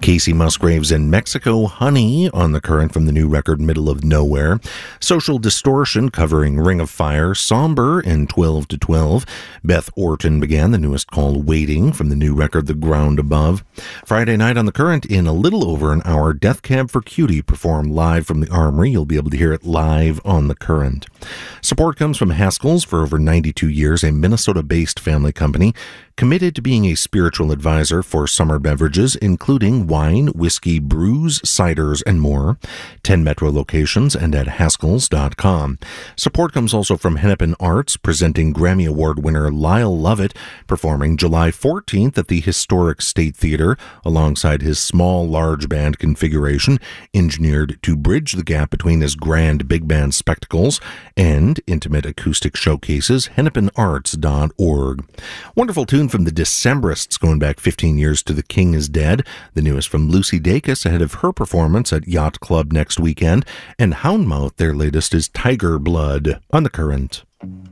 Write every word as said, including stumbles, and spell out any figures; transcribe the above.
Casey Musgraves and Mexico Honey on the Current from the new record Middle of Nowhere. Social Distortion covering Ring of Fire, Somber and twelve to twelve. Beth Orton began the newest called Waiting from the new record The Ground Above. Friday night on the Current in a little over an hour, Death Cab for Cutie perform live from the Armory. You'll be able to hear it live on the Current. Support comes from Haskell's for over ninety-two years, a Minnesota-based family company committed to being a spiritual advisor for summer beverages, including wine, whiskey, brews, ciders, and more. ten Metro locations and at haskells dot com. Support comes also from Hennepin Arts, presenting Grammy Award winner Lyle Lovett, performing July fourteenth at the Historic State Theater, alongside his small, large band configuration, engineered to bridge the gap between his grand big band spectacles and intimate acoustic showcases, hennepin arts dot org. Wonderful tune from the Decemberists going back fifteen years to The King is Dead, the newest from Lucy Dacus ahead of her performance at Yacht Club next weekend, and Houndmouth, their latest is Tiger Blood on the Current.